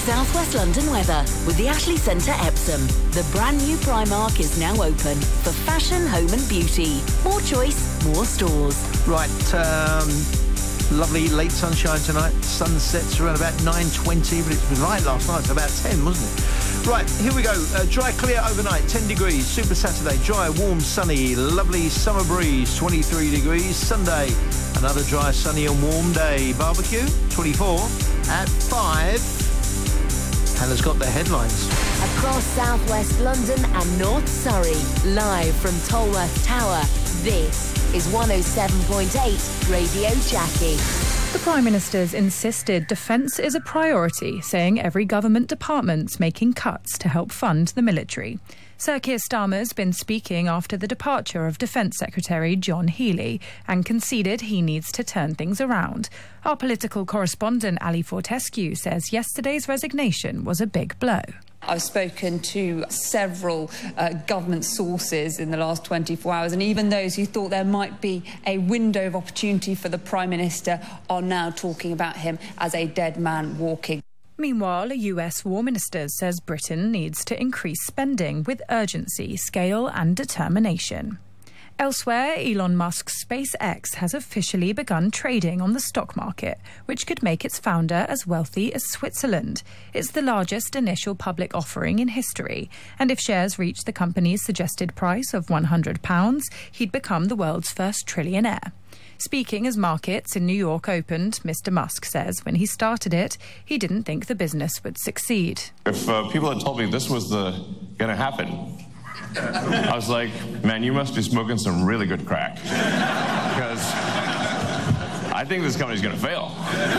South West London weather with the Ashley Centre Epsom. The brand new Primark is now open for fashion, home and beauty. More choice, more stores. Right, lovely late sunshine tonight. Sun sets around about 9:20, but it was light last night, so about 10, wasn't it? Right, here we go. Dry, clear overnight, 10 degrees. Super Saturday, dry, warm, sunny, lovely summer breeze, 23 degrees. Sunday, another dry, sunny and warm day. Barbecue, 24 at 5. Hannah's got the headlines. Across South West London and North Surrey, live from Tolworth Tower, this is 107.8 Radio Jackie. The Prime Minister's insisted defence is a priority, saying every government department's making cuts to help fund the military. Sir Keir Starmer's been speaking after the departure of Defence Secretary John Healey and conceded he needs to turn things around. Our political correspondent Ali Fortescue says yesterday's resignation was a big blow. I've spoken to several government sources in the last 24 hours, and even those who thought there might be a window of opportunity for the Prime Minister are now talking about him as a dead man walking. Meanwhile, a US War Minister says Britain needs to increase spending with urgency, scale and determination. Elsewhere, Elon Musk's SpaceX has officially begun trading on the stock market, which could make its founder as wealthy as Switzerland. It's the largest initial public offering in history, and if shares reach the company's suggested price of £100, he'd become the world's first trillionaire. Speaking as markets in New York opened, Mr. Musk says when he started it, he didn't think the business would succeed. If people had told me this was going to happen, I was like, man, you must be smoking some really good crack. Because I think this company's going to fail.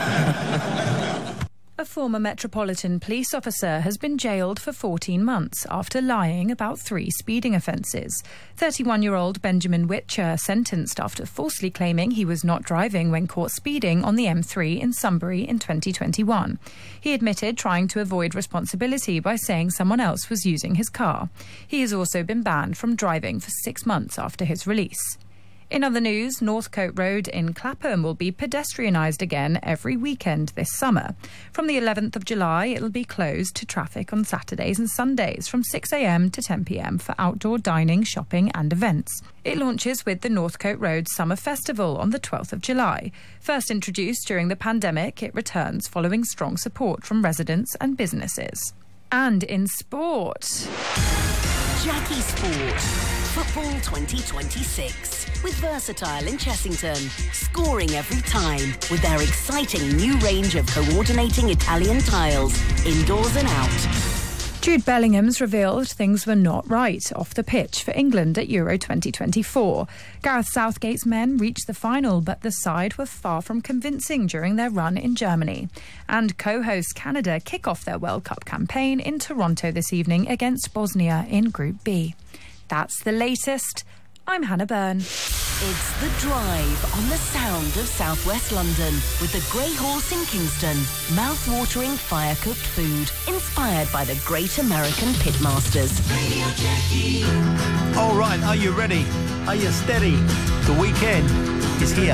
A former Metropolitan Police officer has been jailed for 14 months after lying about 3 speeding offences. 31-year-old Benjamin Whitcher sentenced after falsely claiming he was not driving when caught speeding on the M3 in Sunbury in 2021. He admitted trying to avoid responsibility by saying someone else was using his car. He has also been banned from driving for 6 months after his release. In other news, Northcote Road in Clapham will be pedestrianised again every weekend this summer. From the 11th of July, it'll be closed to traffic on Saturdays and Sundays from 6 a.m. to 10 p.m. for outdoor dining, shopping and events. It launches with the Northcote Road Summer Festival on the 12th of July. First introduced during the pandemic, it returns following strong support from residents and businesses. And in sport, Jackie Sport. Football 2026 with Versatile in Chessington, scoring every time with their exciting new range of coordinating Italian tiles, indoors and out. Jude Bellingham's revealed things were not right off the pitch for England at Euro 2024. Gareth Southgate's men reached the final, but the side were far from convincing during their run in Germany. And co-host Canada kick off their World Cup campaign in Toronto this evening against Bosnia in Group B. That's the latest. I'm Hannah Byrne. It's The Drive on the sound of South West London with the Grey Horse in Kingston. Mouth-watering fire-cooked food inspired by the great American pitmasters. Radio Jackie. All right, are you ready? Are you steady? The weekend is here.